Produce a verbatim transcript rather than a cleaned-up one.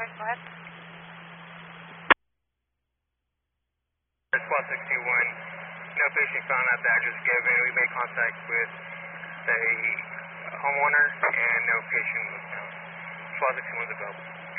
Go ahead. Squad sixty-one, no patient found at the address given. We made contact with the homeowner and no patient was found. Squad sixty-one is available.